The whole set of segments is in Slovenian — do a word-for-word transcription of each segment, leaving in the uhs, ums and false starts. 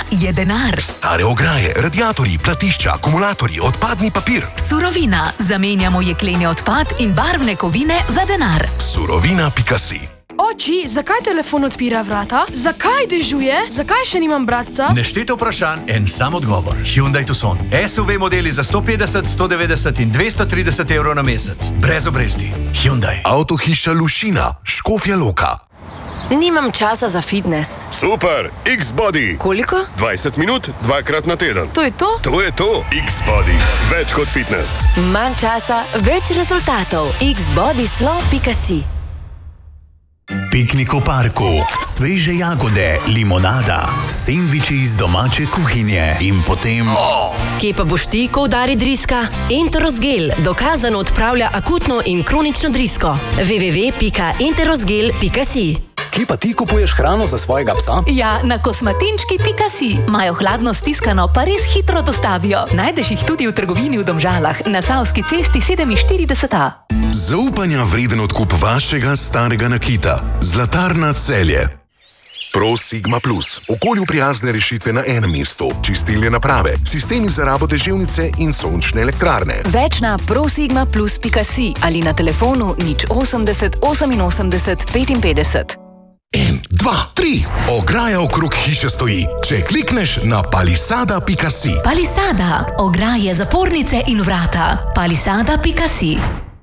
je denar. Stare ograje, radiatorji, platišča, akumulatorji, odpadni papir. Surovina. Zamenjamo jekleni odpad in barvne kovine za denar. Surovina pika si. Oči, zakaj telefon odpira vrata? Zakaj dežuje? Zakaj še nimam bratca? Nešteto vprašanj, en sam odgovor. Hyundai Tucson. S U V modeli za sto petdeset, sto devetdeset in dvesto trideset evrov na mesec. Brez obresti. Hyundai. Avtohiša Lušina, Škofja Loka. Nimam časa za fitness. Super, X-Body. Koliko? dvajset minut, dvakrat na teden. To je to? To je to. X-Body. Več kot fitness. Manj časa, več rezultatov. x body slow pika si. Piknik v parku, sveže jagode, limonada, sendviči iz domače kuhinje in potem... Oh. Kje pa boš ti, ko udari driska? Enterosgel dokazano odpravlja akutno in kronično drisko. w w w pika enterosgel pika si. Kje pa ti kupuješ hrano za svojega psa? Ja, na kosmatinčki pika si. Imajo hladno stiskano, pa res hitro dostavijo. Najdeš jih tudi v trgovini v Domžalah, na Savski cesti sedeminštirideset A. Zaupanja vreden odkup vašega starega nakita. Zlatarna Celje. Pro Sigma Plus. Okolju prijazne rešitve na enem mestu. Čistilne naprave, sistemi za rabo deževnice in sončne elektrarne. Več na prosigma plus pika si ali na telefonu nič osemdeset oseminosemdeset petinpetdeset. En, dva, tri. Ograja okrog hiše stoji. Če klikneš na palisada pika si. Palisada. Ograje, zapornice in vrata. palisada pika si.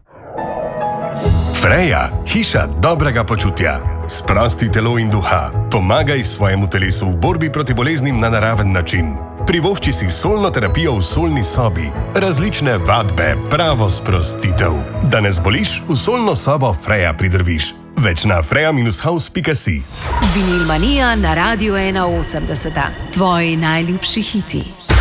Freja, hiša dobrega počutja. Sprosti telo in duha. Pomagaj svojemu telesu v borbi proti boleznim na naraven način. Privošči si solno terapijo v solni sobi. Različne vadbe, pravo sprostitev. Da ne zboliš, v solno sobo Freja pridrviš. Več na freja house pika si. Vinilmanija na Radiu ena osemdeset. Tvoji najljubši hiti.